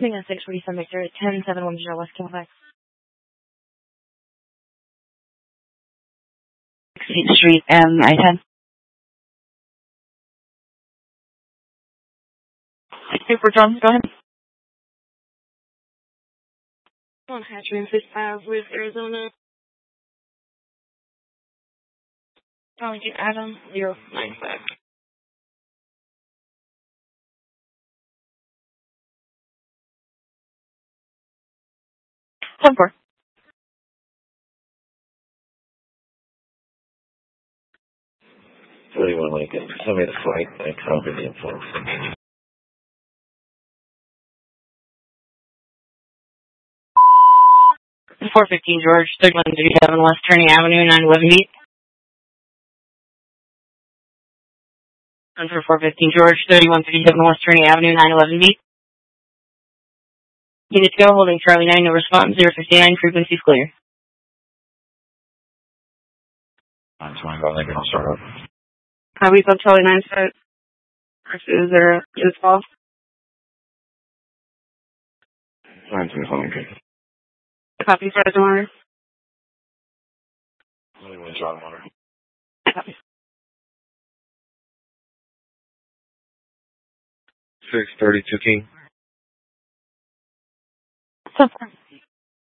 Coming on 647 Victor, 10710 West Campus. 6th Street, I-10. Super John, go ahead. On Hatchery and Fish Ave with Arizona. Arlington Adam 095. 1-4. Lincoln. Tell me the flight. I copied the info. 415 George, 3137 West Kearny Avenue, 911 Beat. And for 415 George, 3137 West Kearny Avenue, 911 Beat. Unit to go, holding Charlie 9, no response, 059, frequency clear. 925 Lincoln, I'll start up. We sub Charlie 9 start. Is there a 12? 925 Lincoln. Copy, Fred Warner. Only one John Warner. Copy. 632 King. So far.